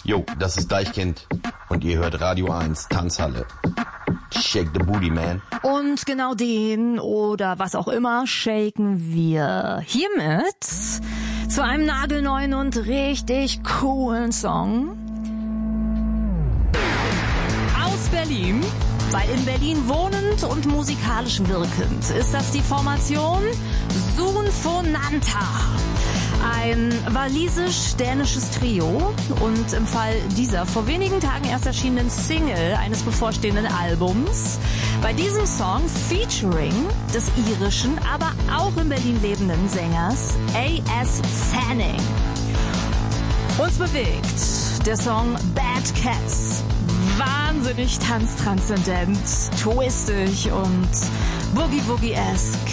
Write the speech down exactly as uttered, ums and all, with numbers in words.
Jo, das ist Deichkind und ihr hört Radio eins, Tanzhalle. Shake the booty, man. Und genau den oder was auch immer shaken wir hiermit zu einem nagelneuen und richtig coolen Song aus Berlin. Weil in Berlin wohnend und musikalisch wirkend ist das die Formation Sunfonanta. Ein walisisch-dänisches Trio und im Fall dieser vor wenigen Tagen erst erschienenen Single eines bevorstehenden Albums bei diesem Song featuring des irischen, aber auch in Berlin lebenden Sängers A S Fanning. Uns bewegt der Song Bad Cats. Wahnsinnig tanztranszendent, twistig und Boogie-Woogie-esque.